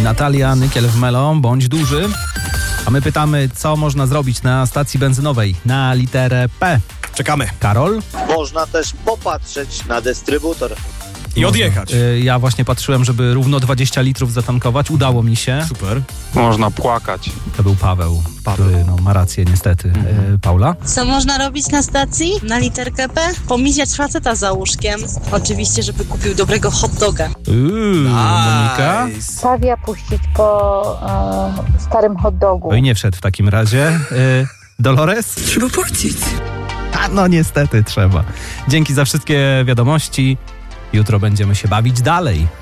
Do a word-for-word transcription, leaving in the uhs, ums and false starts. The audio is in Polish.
Natalia Nykiel w Melo, bądź duży. A my pytamy, co można zrobić na stacji benzynowej na literę P. Czekamy. Karol? Można też popatrzeć na dystrybutor. I odjechać. Y, Ja właśnie patrzyłem, żeby równo dwadzieścia litrów zatankować. Udało mi się. Super. Można płakać. To był Paweł, Paweł. który no, ma rację niestety. Y, Paula? Co można robić na stacji? Na literkę P? Pomijać faceta za łóżkiem. Oczywiście, żeby kupił dobrego hot doga. Uuu, Monika? Nice. Pawia puścić po e, starym hot dogu. No i nie wszedł w takim razie. Y, Dolores? Trzeba płacić. A no niestety trzeba. Dzięki za wszystkie wiadomości. Jutro będziemy się bawić dalej.